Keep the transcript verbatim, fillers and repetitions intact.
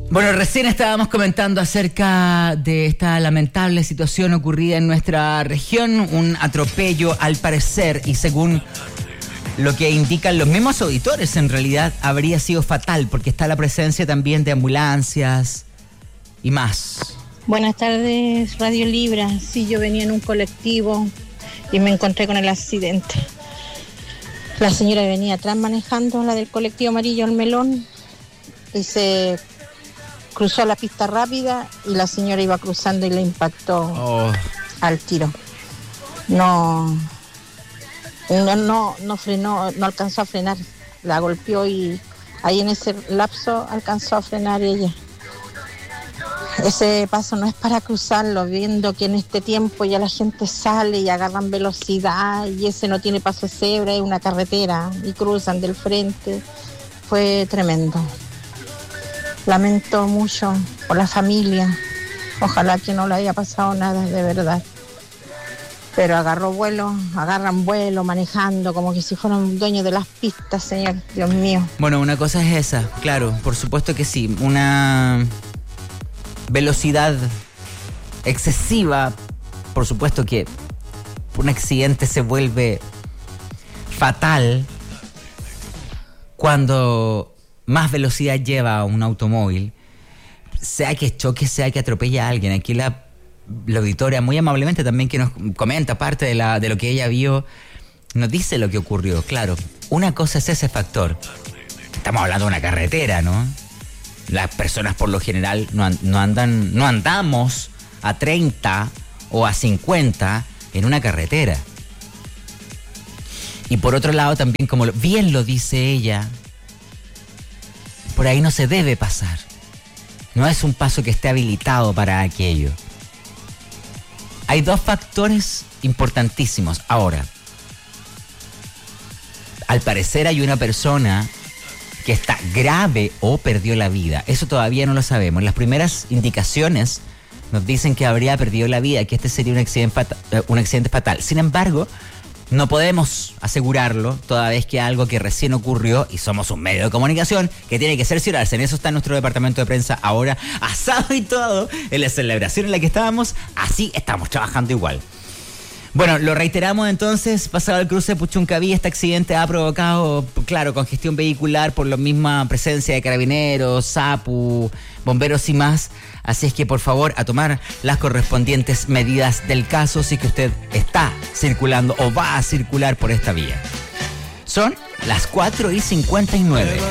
Bueno, recién estábamos comentando acerca de esta lamentable situación ocurrida en nuestra región, un atropello al parecer, y según lo que indican los mismos auditores, en realidad habría sido fatal porque está la presencia también de ambulancias y más. Buenas tardes, Radio Libra. Sí, yo venía en un colectivo y me encontré con el accidente. La señora venía atrás manejando, la del colectivo amarillo al melón, y se cruzó la pista rápida y la señora iba cruzando y le impactó oh. al tiro. No, no, no, no frenó, no alcanzó a frenar, la golpeó y ahí en ese lapso alcanzó a frenar ella. Ese paso no es para cruzarlo, viendo que en este tiempo ya la gente sale y agarran velocidad y ese no tiene paso de cebra, es una carretera y cruzan del frente. Fue tremendo. Lamento mucho por la familia. Ojalá que no le haya pasado nada, de verdad. Pero agarró vuelo, agarran vuelo, manejando como que si fueran dueños de las pistas, señor. Dios mío. Bueno, una cosa es esa, claro, por supuesto que sí. Una velocidad excesiva, por supuesto que un accidente se vuelve fatal cuando más velocidad lleva un automóvil, sea que choque, sea que atropelle a alguien. Aquí la, la auditoria muy amablemente también que nos comenta parte de, la, de lo que ella vio, nos dice lo que ocurrió. Claro, una cosa es ese factor. Estamos hablando de una carretera, ¿no? Las personas por lo general no, no andan, no andamos a treinta o a cincuenta en una carretera. Y por otro lado también, como bien lo dice ella, por ahí no se debe pasar. No es un paso que esté habilitado para aquello. Hay dos factores importantísimos. Ahora, al parecer hay una persona que está grave o perdió la vida. Eso todavía no lo sabemos. Las primeras indicaciones nos dicen que habría perdido la vida, que este sería un accidente fatal, un accidente fatal. Sin embargo, no podemos asegurarlo toda vez que algo que recién ocurrió y somos un medio de comunicación que tiene que cerciorarse. En eso está nuestro departamento de prensa ahora, asado y todo, en la celebración en la que estábamos, así estamos trabajando igual. Bueno, lo reiteramos entonces, pasado el cruce de Puchuncaví, este accidente ha provocado, claro, congestión vehicular por la misma presencia de carabineros, SAPU, bomberos y más. Así es que, por favor, a tomar las correspondientes medidas del caso si que usted está circulando o va a circular por esta vía. Son las cuatro y cincuenta y nueve.